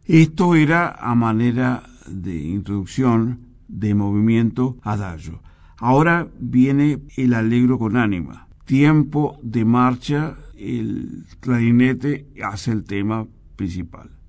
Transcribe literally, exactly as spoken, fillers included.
Esto era a manera de introducción de movimiento adagio. Ahora viene el allegro con ánima. Tiempo de marcha, el clarinete hace el tema principal.